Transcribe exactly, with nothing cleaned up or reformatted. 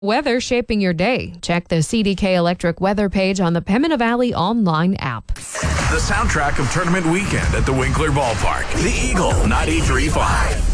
Weather shaping your day. Check the C D K Electric weather page on the Pembina Valley online app. The soundtrack of tournament weekend at the Winkler Ballpark. The Eagle ninety-three point five.